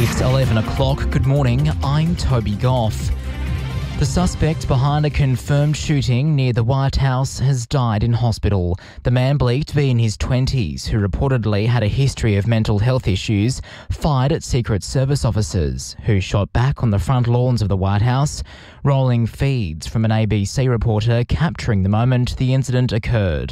It's 11 o'clock. Good morning, I'm Toby Goff. The suspect behind a confirmed shooting near the White House has died in hospital. The man believed to be in his 20s, who reportedly had a history of mental health issues, fired at Secret Service officers, who shot back on the front lawns of the White House, rolling feeds from an ABC reporter capturing the moment the incident occurred.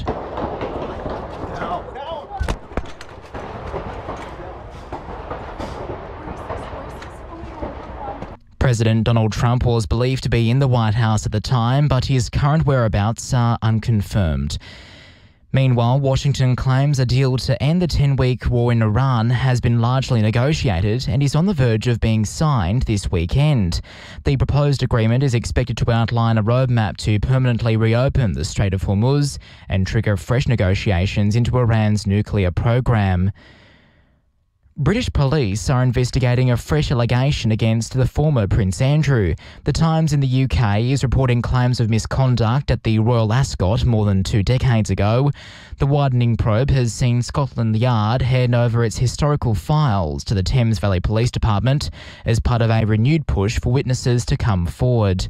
President Donald Trump was believed to be in the White House at the time, but his current whereabouts are unconfirmed. Meanwhile, Washington claims a deal to end the 10-week war in Iran has been largely negotiated and is on the verge of being signed this weekend. The proposed agreement is expected to outline a roadmap to permanently reopen the Strait of Hormuz and trigger fresh negotiations into Iran's nuclear program. British police are investigating a fresh allegation against the former Prince Andrew. The Times in the UK is reporting claims of misconduct at the Royal Ascot more than 2 decades ago. The widening probe has seen Scotland Yard hand over its historical files to the Thames Valley Police Department as part of a renewed push for witnesses to come forward.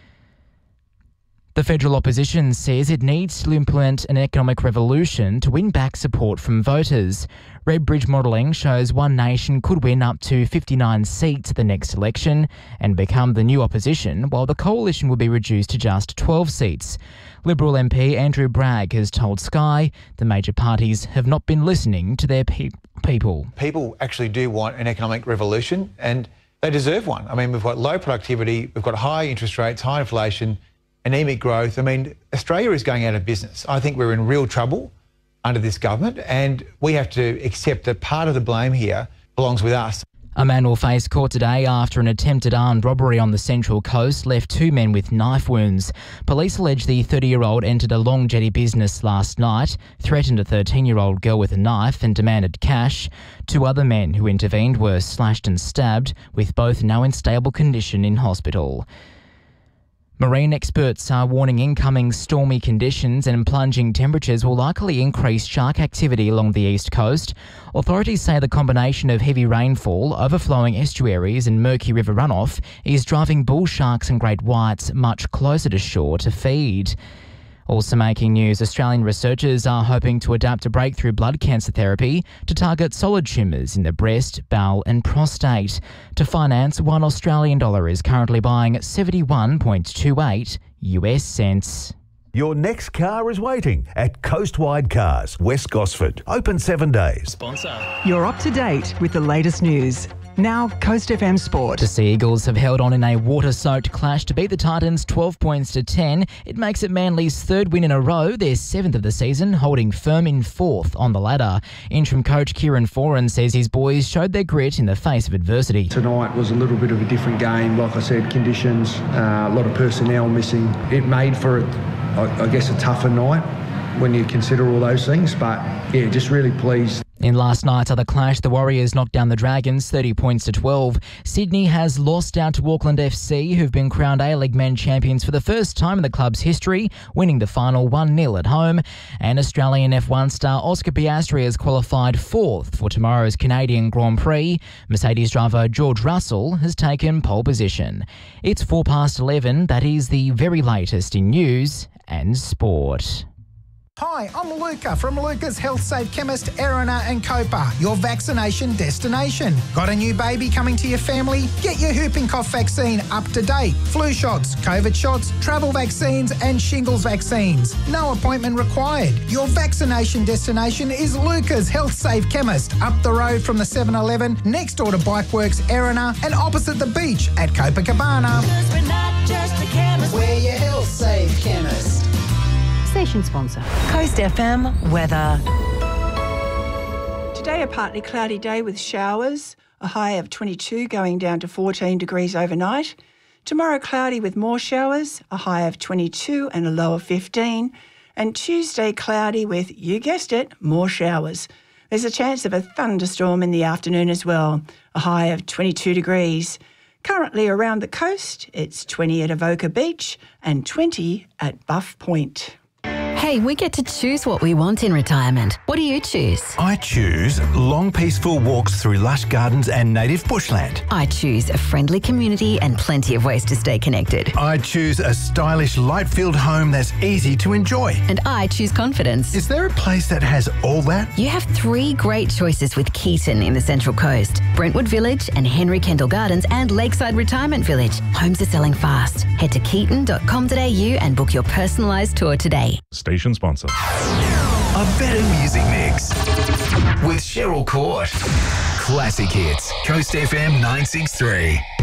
The federal opposition says it needs to implement an economic revolution to win back support from voters. Redbridge modelling shows One Nation could win up to 59 seats at the next election and become the new opposition, while the coalition will be reduced to just 12 seats. Liberal MP Andrew Bragg has told Sky the major parties have not been listening to their people. People actually do want an economic revolution, and they deserve one. I mean, we've got low productivity, we've got high interest rates, high inflation, anemic growth. I mean, Australia is going out of business. I think we're in real trouble under this government, and we have to accept that part of the blame here belongs with us. A man will face court today after an attempted armed robbery on the Central Coast left 2 men with knife wounds. Police allege the 30-year-old entered a long jetty business last night, threatened a 13-year-old girl with a knife and demanded cash. 2 other men who intervened were slashed and stabbed, with both now in stable condition in hospital. Marine experts are warning incoming stormy conditions and plunging temperatures will likely increase shark activity along the east coast. Authorities say the combination of heavy rainfall, overflowing estuaries and murky river runoff is driving bull sharks and great whites much closer to shore to feed. Also making news, Australian researchers are hoping to adapt a breakthrough blood cancer therapy to target solid tumours in the breast, bowel and prostate. To finance, $1 Australian is currently buying 71.28 US cents. Your next car is waiting at Coastwide Cars, West Gosford. Open 7 days. Sponsor. You're up to date with the latest news. Now, Coast FM Sport. The Sea Eagles have held on in a water-soaked clash to beat the Titans 12 points to 10. It makes it Manly's 3rd win in a row, their 7th of the season, holding firm in 4th on the ladder. Interim coach Kieran Foran says his boys showed their grit in the face of adversity. Tonight was a little bit of a different game. Like I said, conditions, a lot of personnel missing. It made for, I guess, a tougher night when you consider all those things. But, yeah, just really pleased. In last night's other clash, the Warriors knocked down the Dragons 30 points to 12. Sydney has lost out to Auckland FC, who've been crowned A-League men champions for the first time in the club's history, winning the final 1-0 at home. And Australian F1 star Oscar Piastri has qualified 4th for tomorrow's Canadian Grand Prix. Mercedes driver George Russell has taken pole position. It's 11:04. That is the very latest in news and sport. Hi, I'm Luca from Luca's Health Safe Chemist, Erina and Copa, your vaccination destination. Got a new baby coming to your family? Get your whooping cough vaccine up to date. Flu shots, COVID shots, travel vaccines and shingles vaccines. No appointment required. Your vaccination destination is Luca's Health Safe Chemist, up the road from the 7-Eleven, next door to Bikeworks, Erina and opposite the beach at Copacabana. 'Cause we're not just a chemist, We're your Health Safe Chemist. Station sponsor. Coast FM weather. Today a partly cloudy day with showers, a high of 22 going down to 14 degrees overnight. Tomorrow cloudy with more showers, a high of 22 and a low of 15. And Tuesday cloudy with, you guessed it, more showers. There's a chance of a thunderstorm in the afternoon as well, a high of 22 degrees. Currently around the coast, it's 20 at Avoca Beach and 20 at Buff Point. Hey, we get to choose what we want in retirement. What do you choose? I choose long, peaceful walks through lush gardens and native bushland. I choose a friendly community and plenty of ways to stay connected. I choose a stylish, light-filled home that's easy to enjoy. And I choose confidence. Is there a place that has all that? You have 3 great choices with Keaton in the Central Coast. Brentwood Village and Henry Kendall Gardens and Lakeside Retirement Village. Homes are selling fast. Head to keaton.com.au and book your personalised tour today. Station sponsor. A better music mix with Cheryl Court. Classic hits. Coast FM 963.